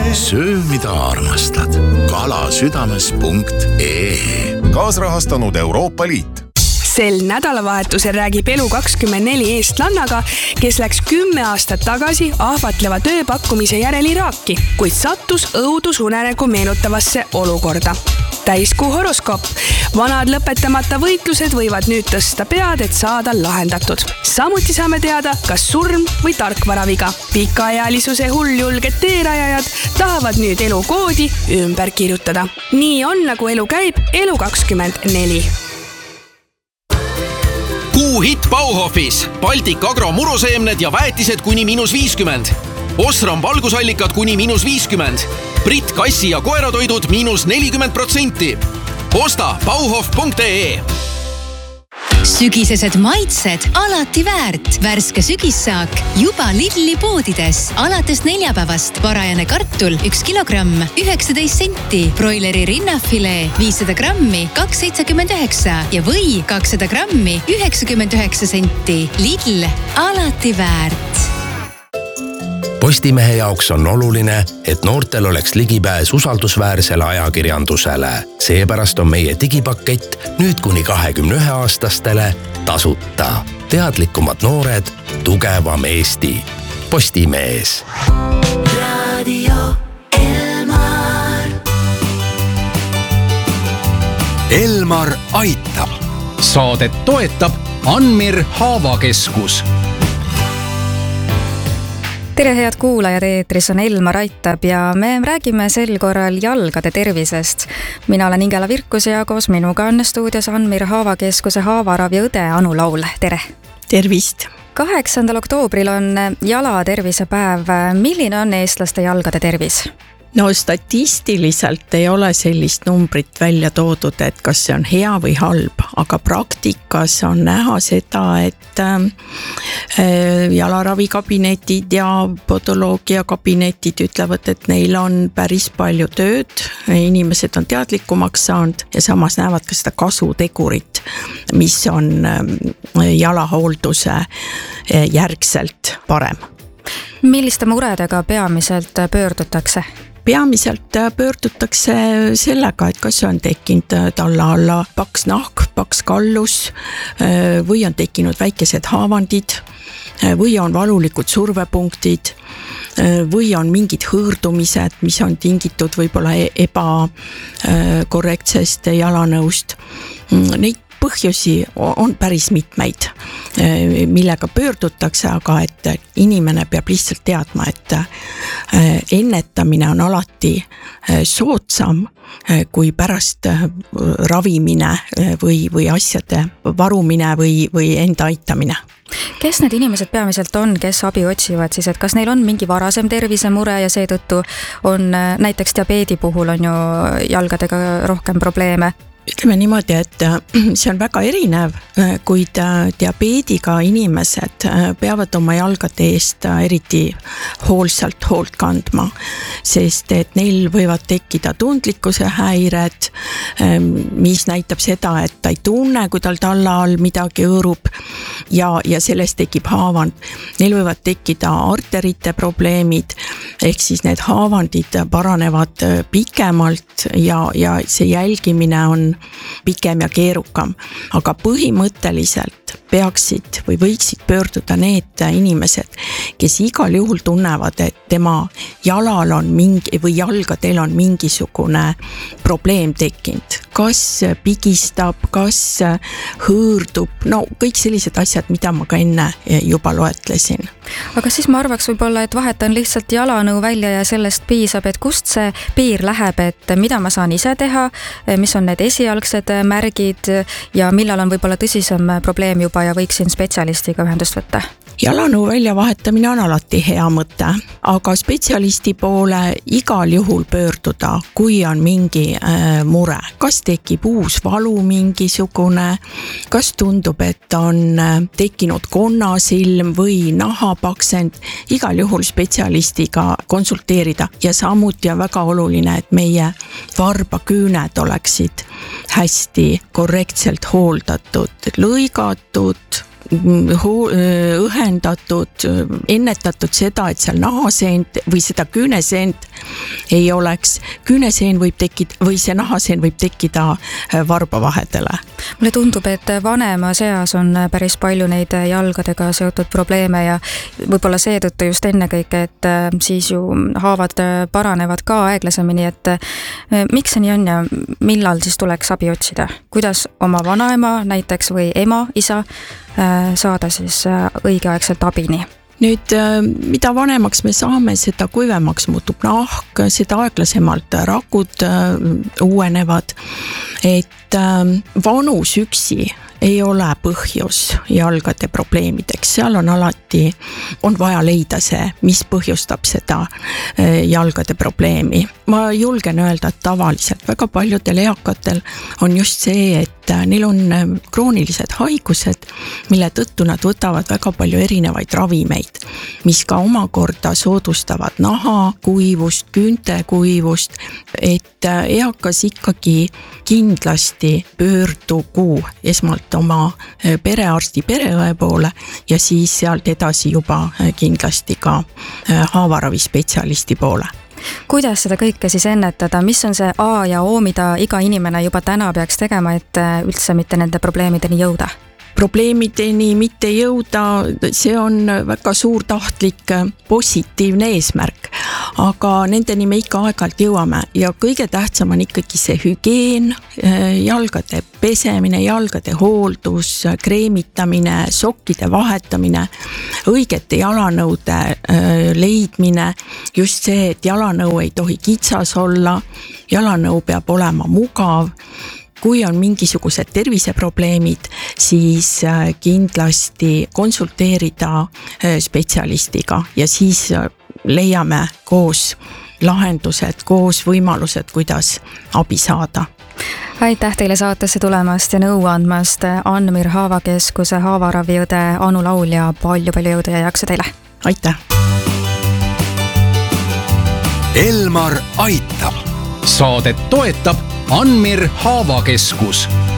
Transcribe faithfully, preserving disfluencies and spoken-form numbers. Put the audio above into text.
söö, mida armastad. kalasüdames punkt ee. Kaasrahastanud Euroopa Liit. Sel nädalavahetusel räägib Elu kakskümmend neli eestlannaga, kes läks kümme aastat tagasi ahvatleva tööpakkumise järel Iraaki, kuid sattus õudusunenägu meenutavasse olukorda. Täiskuu horoskoop. Vanad lõpetamata võitlused võivad nüüd tõsta pead, et saada lahendatud. Samuti saame teada, kas surm või tarkvaraviga. Pikaealisuse hulljulged teerajajad tahavad nüüd elukoodi ümber kirjutada. Nii on, nagu elu käib, Elu kakskümmend neli. Kuu hitt Bauhofis. Baltic Agro muruseemned ja väetised kuni miinus viiskümmend. Osram valgusallikad kuni miinus viiskümmend. Brit kassi ja koeratoidud miinus nelikümmend protsenti. Osta bauhof punkt ee. Sügisesed maitsed alati väärt. Värske sügissaak juba Lidli poodides. Alates neljapäevast varajane kartul üks kilogramm, üheksateist senti. Broileri rinnafilee viissada grammi, kaks seitsekümmend üheksa ja või kakssada grammi, üheksakümmend üheksa senti. Lidl alati väärt. Postimehe jaoks on oluline, et noortel oleks ligipääs usaldusväärsele ajakirjandusele. Seepärast on meie digipakett nüüd kuni kahekümne ühe aastastele tasuta. Teadlikumad noored, tugevam Eesti. Postimees. Radio Elmar. Elmar aitab. Saadet toetab Anmir Haavakeskus. Tere, head kuulajad, eetris on Elmar aitab ja me räägime sel korral jalgade tervisest. Mina olen Ingela Virkus ja koos minuga on stuudios Anmir Haavakeskuse haavaravi õde Anu Laul. Tere! Tervist! kaheksandal oktoobril on jalatervisepäev. Milline on eestlaste jalgade tervis? No statistiliselt ei ole sellist numbrit välja toodud, et kas see on hea või halb, aga praktikas on näha seda, et jalaраvikabinetid ja podoloogiakabinetid ütlevad, et neil on päris palju tööd, inimesed on teadlikumaks saanud ja samas näevad ka seda kasutegurit, mis on jalahoolduse järgselt parem. Milliste muredega peamiselt pöördutakse? Peamiselt pöördutakse sellega, et kas on tekkinud talla alla paks nahk, paks kallus või on tekkinud väikesed haavandid või on valulikud survepunktid või on mingid hõõrdumised, mis on tingitud võib-olla ebakorrektsest jalanõust. Neid põhjusi on päris mitmeid, millega pöördutakse, aga et inimene peab lihtsalt teadma, et ennetamine on alati soodsam kui pärast ravimine või, või asjade varumine või, või enda aitamine. Kes need inimesed peamiselt on, kes abi otsivad siis, et kas neil on mingi varasem tervisemure ja seetõttu on näiteks diabeedi puhul on ju jalgadega rohkem probleeme? Ütleme niimoodi, et see on väga erinev, kuid diabeediga inimesed peavad oma jalgade eest eriti hoolsalt hoolt kandma, sest et neil võivad tekkida tundlikkuse häired, mis näitab seda, et ta ei tunne, kui tal talla all midagi õõrub ja, ja sellest tekib haavand. Neil võivad tekkida arterite probleemid, ehk siis need haavandid paranevad pikemalt ja, ja see jälgimine on pikem ja keerukam, aga põhimõtteliselt peaksid või võiksid pöörduda need inimesed, kes igal juhul tunnevad, et tema jalal on mingi või jalgadel on mingisugune probleem tekkinud. Kas pigistab, kas hõõrdub, no kõik sellised asjad, mida ma ka enne juba loetlesin. Aga siis ma arvaks võib-olla, et vahetan lihtsalt jalanõu välja ja sellest piisab, et kust see piir läheb, et mida ma saan ise teha, mis on need esialgsed märgid ja millal on võib-olla tõsisem probleem juba ja võiksin spetsialistiga ühendust võtta? Jalanõu väljavahetamine on alati hea mõte, aga spetsialisti poole igal juhul pöörduda, kui on mingi äh, mure. Kas tekib uus valu mingisugune, kas tundub, et on tekkinud konnasilm või nahapaksend, igal juhul spetsialistiga konsulteerida ja samuti on väga oluline, et meie varbaküüned oleksid hästi korrektselt hooldatud, lõigatud, õhendatud, ennetatud seda, et seal nahaseent või seda küüneseent ei oleks. Küüneseen võib tekkida või see nahaseen võib tekkida varbavahedele. Mulle tundub, et vanema seas on päris palju neid jalgadega seotud probleeme ja võib-olla seetõttu just ennekõike, et siis ju haavad paranevad ka aeglasemini, et miks see nii on ja millal siis tuleks abi otsida? Kuidas oma vanaema näiteks või ema, isa saada siis õigeaegselt abini? Nüüd, mida vanemaks me saame, seda kuivemaks muutub nahk, seda aeglasemalt rakud uuenevad, et vanus üksi ei ole põhjus jalgade probleemideks, seal on alati, on vaja leida see, mis põhjustab seda jalgade probleemi. Ma julgen öelda, et tavaliselt väga paljudel eakatel on just see, et neil on kroonilised haigused, mille tõttu nad võtavad väga palju erinevaid ravimeid, mis ka omakorda soodustavad naha kuivust, küünte kuivust, et eakas ikkagi kindlasti pöördugu esmalt oma perearsti, pereõe poole ja siis sealt edasi juba kindlasti ka haavaravispetsialisti poole. Kuidas seda kõike siis ennetada? Mis on see A ja O, mida iga inimene juba täna peaks tegema, et üldse mitte nende probleemideni jõuda? Probleemideni mitte jõuda, see on väga suur tahtlik positiivne eesmärk, aga nendeni me ikka aeg-ajalt jõuame ja kõige tähtsam on ikkagi see hügieen, jalgade pesemine, jalgade hooldus, kreemitamine, sokkide vahetamine, õigete jalanõude leidmine, just see, et jalanõu ei tohi kitsas olla, jalanõu peab olema mugav. Kui on mingisugused terviseprobleemid, siis kindlasti konsulteerida spetsialistiga ja siis leiame koos lahendused, koos võimalused, kuidas abi saada. Aitäh teile saatesse tulemast ja nõu andmast, Anmir Haavakeskuse haavaraviõde Anu Laul ja palju-palju jõudu ja jaksu teile. Aitäh! Elmar aitab. Saadet toetab Anmir Haavakeskus.